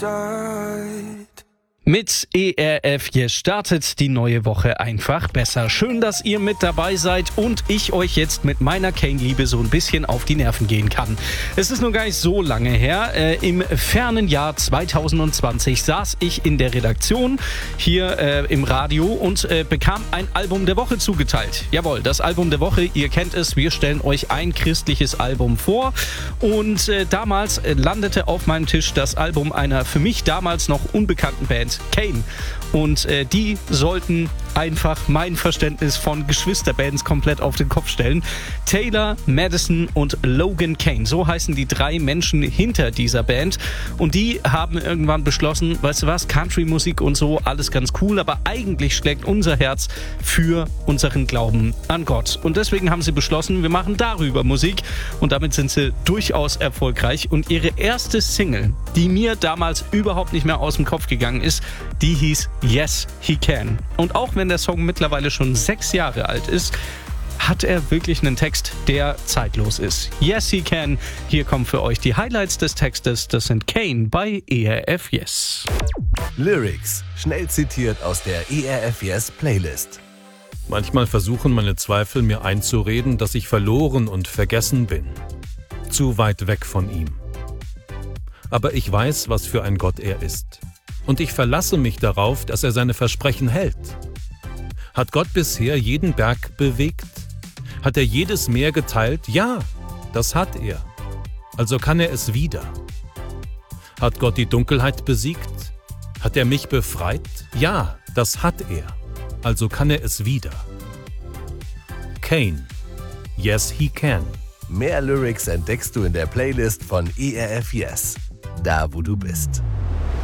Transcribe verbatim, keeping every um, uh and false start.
Mit E R F Yes startet die neue Woche einfach besser. Schön, dass ihr mit dabei seid und ich euch jetzt mit meiner Kane-Liebe so ein bisschen auf die Nerven gehen kann. Es ist nur gar nicht so lange her. Äh, Im fernen Jahr zwanzig zwanzig saß ich in der Redaktion hier äh, im Radio und äh, bekam ein Album der Woche zugeteilt. Jawohl, das Album der Woche, ihr kennt es, wir stellen euch ein christliches Album vor. Und äh, damals äh, landete auf meinem Tisch das Album einer für mich damals noch unbekannten Band, Kane. Und äh, die sollten einfach mein Verständnis von Geschwisterbands komplett auf den Kopf stellen. Taylor, Madison und Logan Kane, so heißen die drei Menschen hinter dieser Band. Und die haben irgendwann beschlossen, weißt du was, Country-Musik und so, alles ganz cool, aber eigentlich schlägt unser Herz für unseren Glauben an Gott. Und deswegen haben sie beschlossen, wir machen darüber Musik. Und damit sind sie durchaus erfolgreich. Und ihre erste Single, die mir damals überhaupt nicht mehr aus dem Kopf gegangen ist, die hieß Yes, He Can. Und auch wenn der Song mittlerweile schon sechs Jahre alt ist, hat er wirklich einen Text, der zeitlos ist. Yes, He Can. Hier kommen für euch die Highlights des Textes. Das sind Kane bei E R F Yes. Lyrics, schnell zitiert aus der E R F Yes Playlist. Manchmal versuchen meine Zweifel mir einzureden, dass ich verloren und vergessen bin. Zu weit weg von ihm. Aber ich weiß, was für ein Gott er ist. Und ich verlasse mich darauf, dass er seine Versprechen hält. Hat Gott bisher jeden Berg bewegt? Hat er jedes Meer geteilt? Ja, das hat er. Also kann er es wieder. Hat Gott die Dunkelheit besiegt? Hat er mich befreit? Ja, das hat er. Also kann er es wieder. Kane. Yes, He Can. Mehr Lyrics entdeckst du in der Playlist von E R F Yes. Da, wo du bist.